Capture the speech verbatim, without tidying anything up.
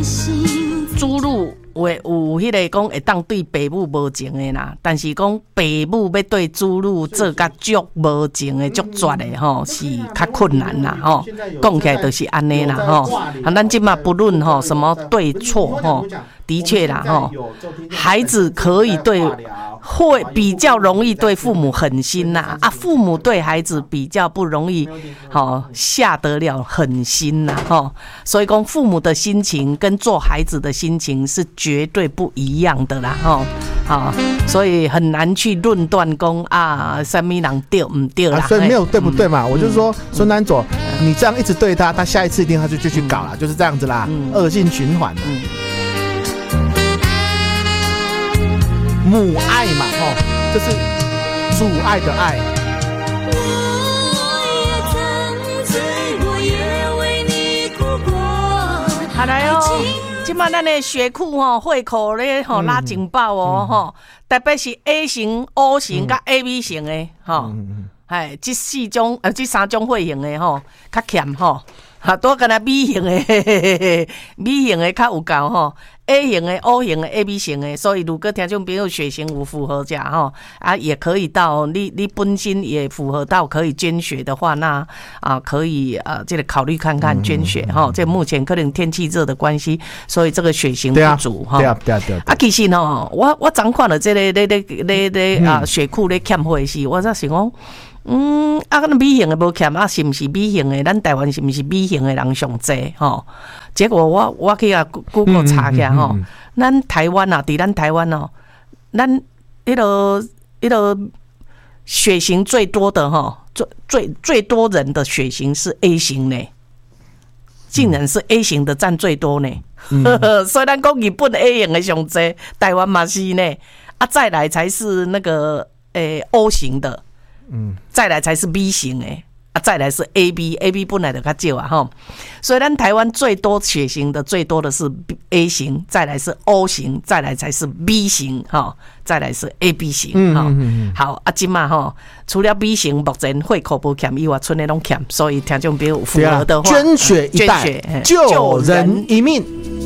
主乳有有迄个讲会当对爸母无情的啦，但是讲爸母要对子女做甲足无情的、足绝的吼，是较困难啦吼。讲起来就是安尼啦吼。啊，咱即马不论吼什么对错吼，的确啦吼，孩子可以对。会比较容易对父母狠心呐、啊，啊，父母对孩子比较不容易，好、哦、下得了狠心呐、啊，哈、哦，所以讲父母的心情跟做孩子的心情是绝对不一样的啦，哈、哦，好、哦，所以很难去论断讲啊，什么人对唔对啦、 啊，所以没有对不对嘛，嗯、我就说孙丹佐， 嗯、 你这样一直对他，他下一次一定他就就去搞啦，嗯、就是这样子啦，恶、嗯、性循环。嗯母爱嘛，吼，这是主爱的爱。 好来哦，今麦咱的血库吼会口咧吼拉警报哦吼、嗯，特别是 A 型、O 型甲 A B 型的吼，哎，这四种呃这三种血型的吼较欠吼，哈多跟他 B 型的 B 型的较有够吼。A 型的、O 型的、A B 型的，所以如果听众朋友血型有符合这哈啊，也可以到你你本身也符合到可以捐血的话，那啊可以呃这个考虑看看捐血哈。这目前可能天气热的关系，所以这个血型不足哈。 对啊对啊对啊。 啊，其实呢，我我昨看了这个咧咧咧咧啊血库咧欠血时，我才想讲。嗯，啊，那 B 型的无欠啊，是不是 B 型的？咱台湾是不是 B 型的人上济吼？结果我我去啊 Google 查起来吼，咱台湾啊，伫咱台湾哦，咱迄个迄个血型最多的哈，最最最多人的血型是 A 型呢，竟然是 A 型的占最多呢。嗯、虽然讲日本 A 型的上济，台湾嘛是呢，啊，再来才是那个诶、欸、O 型的。嗯，再来才是 B 型诶，啊，再来是 A B，A B 本来就较少啊哈，所以咱台湾最多血型的最多的是 A 型，再来是 O 型，再来才是 B 型哈，再来是 A B 型哈。嗯嗯嗯好，啊，今嘛哈，除了 B 型目前血库无欠以外，剩的拢欠，所以听众朋友符合的话， 捐血一代，救人一命。